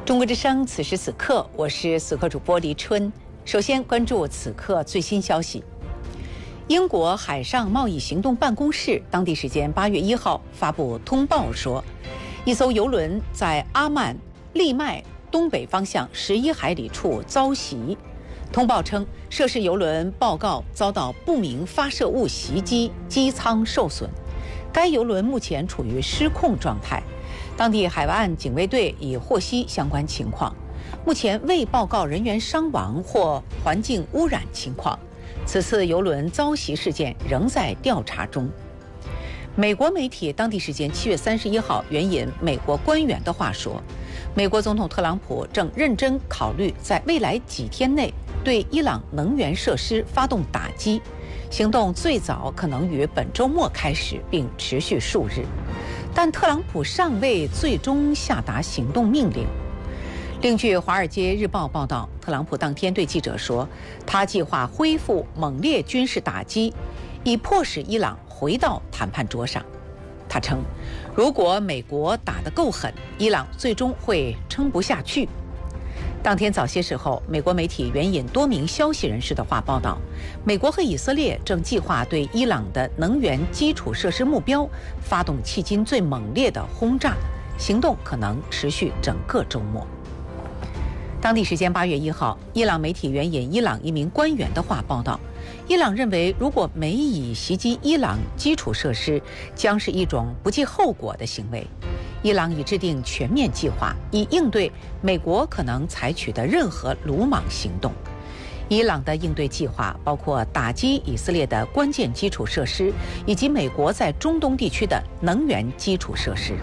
中国之声，此时此刻，我是此刻主播黎春。首先关注此刻最新消息。英国海上贸易行动办公室当地时间8月1号发布通报说，一艘邮轮在阿曼利麦东北方向11海里处遭袭。通报称，涉事邮轮报告遭到不明发射物袭击，机舱受损。该邮轮目前处于失控状态。当地海岸警卫队已获悉相关情况，目前未报告人员伤亡或环境污染情况。此次邮轮遭袭事件仍在调查中。美国媒体当地时间7月31号援引美国官员的话说，美国总统特朗普正认真考虑在未来几天内对伊朗能源设施发动打击，行动最早可能于本周末开始，并持续数日。但特朗普尚未最终下达行动命令。另据《华尔街日报》报道，特朗普当天对记者说，他计划恢复猛烈军事打击，以迫使伊朗回到谈判桌上。他称，如果美国打得够狠，伊朗最终会撑不下去。当天早些时候，美国媒体援引多名消息人士的话报道，美国和以色列正计划对伊朗的能源基础设施目标发动迄今最猛烈的轰炸，行动可能持续整个周末。当地时间8月1号，伊朗媒体援引伊朗一名官员的话报道，伊朗认为如果美以袭击伊朗基础设施，将是一种不计后果的行为。伊朗已制定全面计划，以应对美国可能采取的任何鲁莽行动。伊朗的应对计划包括打击以色列的关键基础设施，以及美国在中东地区的能源基础设施。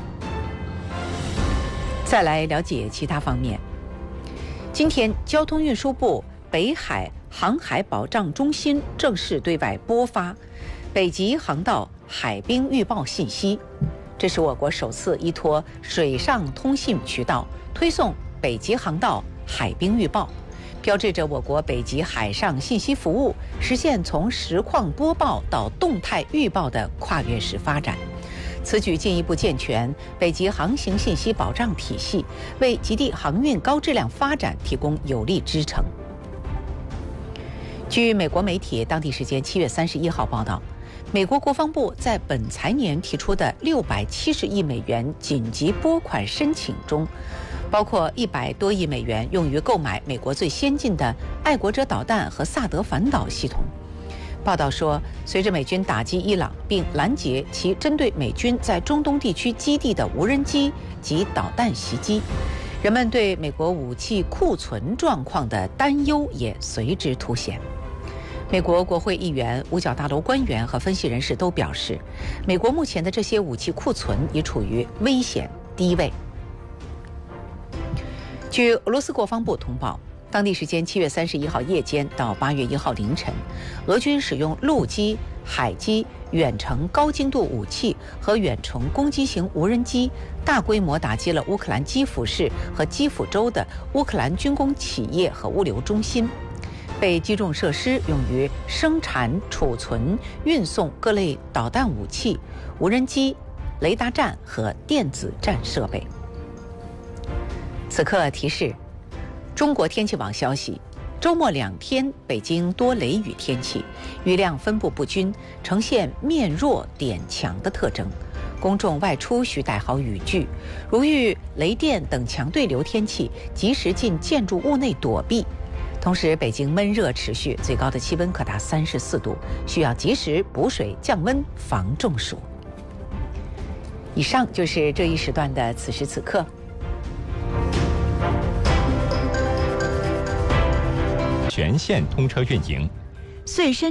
再来了解其他方面。今天，交通运输部北海航海保障中心正式对外播发北极航道海冰预报信息。这是我国首次依托水上通信渠道推送北极航道海冰预报，标志着我国北极海上信息服务实现从实况播报到动态预报的跨越式发展。此举进一步健全北极航行信息保障体系，为极地航运高质量发展提供有力支撑。据美国媒体当地时间7月31号报道，美国国防部在本财年提出的670亿美元紧急拨款申请中，包括100多亿美元用于购买美国最先进的爱国者导弹和萨德反导系统。报道说，随着美军打击伊朗并拦截其针对美军在中东地区基地的无人机及导弹袭击，人们对美国武器库存状况的担忧也随之凸显。美国国会议员、五角大楼官员和分析人士都表示，美国目前的这些武器库存已处于危险低位。据俄罗斯国防部通报，当地时间7月31号夜间到8月1号凌晨，俄军使用陆基、海基、远程高精度武器和远程攻击型无人机，大规模打击了乌克兰基辅市和基辅州的乌克兰军工企业和物流中心。被击中设施用于生产、储存、运送各类导弹武器、无人机、雷达站和电子战设备。此刻提示：中国天气网消息，周末2天北京多雷雨天气，雨量分布不均，呈现面弱点强的特征。公众外出需带好雨具，如遇雷电等强对流天气，及时进建筑物内躲避。同时，北京闷热持续，最高的气温可达34度，需要及时补水降温，防中暑。以上就是这一时段的此时此刻。 全线通车运营。 穗深